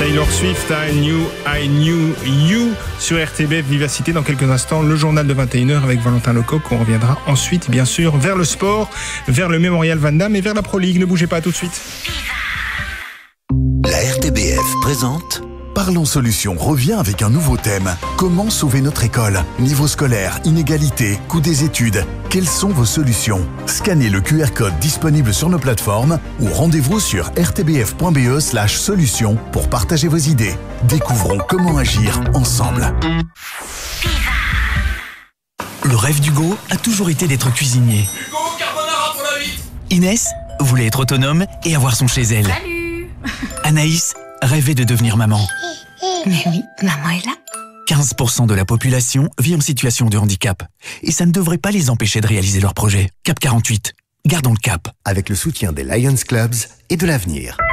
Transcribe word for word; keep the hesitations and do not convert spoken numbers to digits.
Taylor Swift, I Knew, I Knew You sur R T B F Vivacité. Dans quelques instants, le journal de vingt et une heures avec Valentin Lecoq. On reviendra ensuite, bien sûr, vers le sport, vers le Mémorial Van Damme et vers la Pro League. Ne bougez pas, à tout de suite. La R T B F présente Parlons Solutions revient avec un nouveau thème. Comment sauver notre école? Niveau scolaire, inégalité, coût des études. Quelles sont vos solutions? Scannez le Q R code disponible sur nos plateformes ou rendez-vous sur r t b f point b e slash solutions pour partager vos idées. Découvrons comment agir ensemble. Le rêve d'Hugo a toujours été d'être cuisinier. Hugo, carbonara pour la vie. Inès voulait être autonome et avoir son chez elle. Salut. Anaïs rêvait de devenir maman. Mais oui, maman est là. quinze pour cent de la population vit en situation de handicap. Et ça ne devrait pas les empêcher de réaliser leurs projets. Cap quarante-huit. Gardons le cap. Avec le soutien des Lions Clubs et de l'avenir.